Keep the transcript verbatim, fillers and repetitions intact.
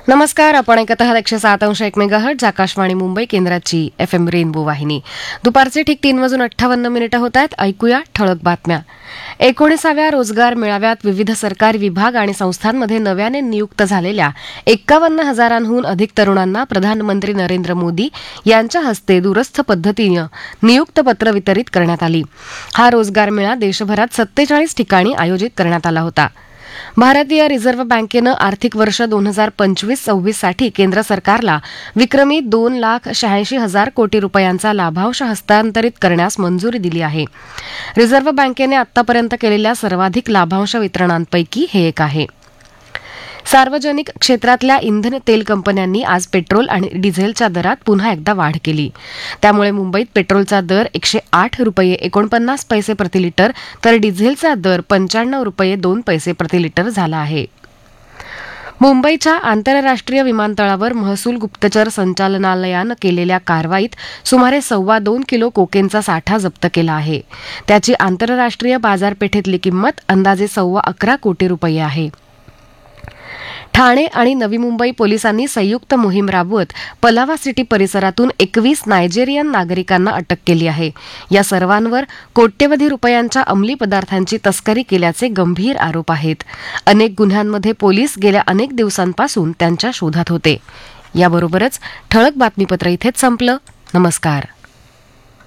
नमस्कार. आपण ऐकत आहात एकशे सात अंश एक मेगाहर्ट्झ आकाशवाणी मुंबई केंद्राची एफ एम रेनबो वाहिनी. दुपारचे ठीक तीन वाजून अठ्ठावन्न मिनिटं होत आहेत. ऐकूया ठळक बातम्या. एकोणीसाव्या रोजगार मेळाव्यात विविध सरकारी विभाग आणि संस्थांमध्ये नव्याने नियुक्त झालेल्या एक्कावन्न हजारांहून अधिक तरुणांना प्रधानमंत्री नरेंद्र मोदी यांच्या हस्ते दूरस्थ पद्धतीनं नियुक्तपत्र वितरित करण्यात आली. हा रोजगार मेळा देशभरात सत्तेचाळीस ठिकाणी आयोजित करण्यात आला होता. भारतीय रिझर्व्ह बँकेनं आर्थिक वर्ष दोन हजार पंचवीस सव्वीस साठी केंद्र सरकारला विक्रमी दोन लाख शहाऐंशी हजार कोटी रुपयांचा लाभांश हस्तांतरित करण्यास मंजुरी दिली आहे. रिझर्व्ह बँकेने आतापर्यंत केलेल्या सर्वाधिक लाभांश वितरणांपैकी हे एक आहे. सार्वजनिक क्षेत्रातल्या इंधन तेल कंपन्यांनी आज पेट्रोल आणि डिझेलच्या दरात पुन्हा एकदा वाढ केली. त्यामुळे मुंबईत पेट्रोलचा दर एकशे आठ रुपये एकोणपन्नास पैसे प्रतिलिटर तर डिझेलचा दर पंच्याण्णव रुपये दोन पैसे प्रतिलिटर झाला आहे. मुंबईच्या आंतरराष्ट्रीय विमानतळावर महसूल गुप्तचर संचालनालयानं केलेल्या कारवाईत सुमारे सव्वा दोन किलो कोकेनचा साठा जप्त केला आहे. त्याची आंतरराष्ट्रीय बाजारपेठेतली किंमत अंदाजे सव्वा अकरा कोटी रुपये आहे. ठाणे आणि नवी मुंबई पोलिसांनी संयुक्त मोहीम राबवत पलावा सिटी परिसरातून एकवीस नायजेरियन नागरिकांना अटक केली आहे. या सर्वांवर कोट्यवधी रुपयांच्या अंमली पदार्थांची तस्करी केल्याचे गंभीर आरोप आहेत. अनेक गुन्ह्यांमध्ये पोलीस गेल्या अनेक दिवसांपासून त्यांच्या शोधात होते. याबरोबरच ठळक बातमीपत्र इथेच संपलं. नमस्कार.